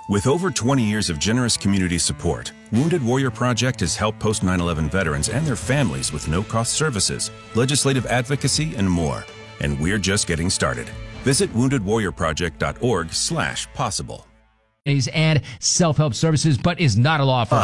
With over 20 years of generous community support, Wounded Warrior Project has helped post 9/11 veterans and their families with no-cost services, legislative advocacy, and more. And we're just getting started. Visit woundedwarriorproject.org/possible. And self-help services, but is not a law firm.